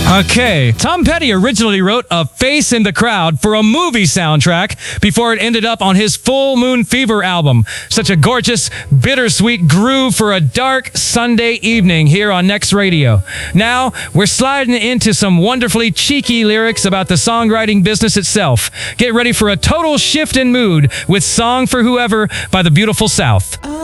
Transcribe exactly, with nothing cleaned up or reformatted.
Okay, Tom Petty originally wrote A Face in the Crowd for a movie soundtrack before it ended up on his Full Moon Fever album. Such a gorgeous, bittersweet groove for a dark Sunday evening here on Next Radio. Now, we're sliding into some wonderfully cheeky lyrics about the songwriting business itself. Get ready for a total shift in mood with Song for Whoever by the Beautiful South.